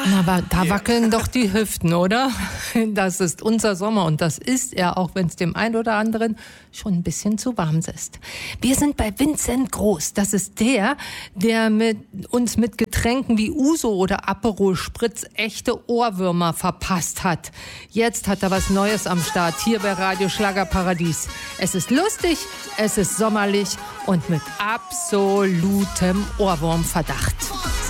Aber da wackeln doch die Hüften, oder? Das ist unser Sommer und das ist er, auch wenn es dem einen oder anderen schon ein bisschen zu warm ist. Wir sind bei Vincent Groß. Das ist der uns mit Getränken wie Uso oder Aperol Spritz echte Ohrwürmer verpasst hat. Jetzt hat er was Neues am Start hier bei Radio Schlagerparadies. Es ist lustig, es ist sommerlich und mit absolutem Ohrwurmverdacht.